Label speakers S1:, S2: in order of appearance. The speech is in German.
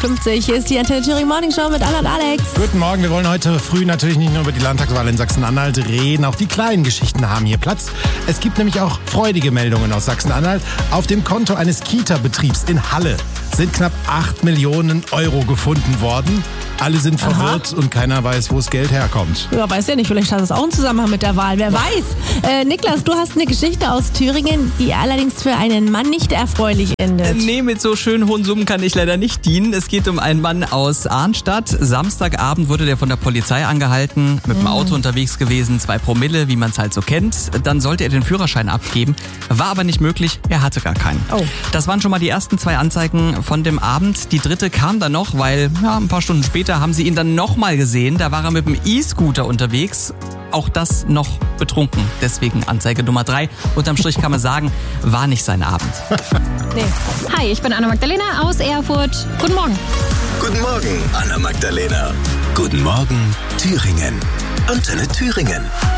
S1: Hier ist die Antenne Thüringen Morning Show mit Anna und Alex.
S2: Guten Morgen, wir wollen heute früh natürlich nicht nur über die Landtagswahl in Sachsen-Anhalt reden, auch die kleinen Geschichten haben hier Platz. Es gibt nämlich auch freudige Meldungen aus Sachsen-Anhalt. Auf dem Konto eines Kita-Betriebs in Halle sind knapp 8 Millionen Euro gefunden worden. Alle sind verwirrt und keiner weiß, wo das Geld herkommt.
S1: Ja, weiß ja nicht, vielleicht hat es auch einen Zusammenhang mit der Wahl, wer weiß. Niklas, du hast eine Geschichte aus Thüringen, die allerdings für einen Mann nicht erfreulich endet.
S3: Nee, mit so schönen hohen Summen kann ich leider nicht dienen. Es geht um einen Mann aus Arnstadt. Samstagabend wurde der von der Polizei angehalten, mit dem Auto unterwegs gewesen, 2 Promille, wie man es halt so kennt. Dann sollte er den Führerschein abgeben, war aber nicht möglich, er hatte gar keinen.
S1: Oh.
S3: Das waren schon mal die ersten 2 Anzeigen von dem Abend. Die dritte kam dann noch, weil ein paar Stunden später haben sie ihn dann nochmal gesehen. Da war er mit dem E-Scooter unterwegs. Auch das noch betrunken. Deswegen Anzeige Nummer 3. Unterm Strich kann man sagen, war nicht sein Abend.
S1: Nee.
S4: Hi, ich bin Anna Magdalena aus Erfurt. Guten Morgen.
S5: Guten Morgen, Anna Magdalena. Guten Morgen, Thüringen. Antenne Thüringen.